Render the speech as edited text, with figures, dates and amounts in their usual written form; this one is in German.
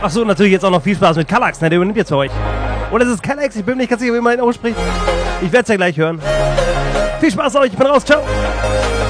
Achso, natürlich jetzt auch noch viel Spaß mit Kallax, ne? Der übernimmt jetzt für euch. Oder ist es Kallax? Ich bin mir nicht ganz sicher, wie man ihn ausspricht. Ich werde es ja gleich hören. Viel Spaß euch, ich bin raus, ciao.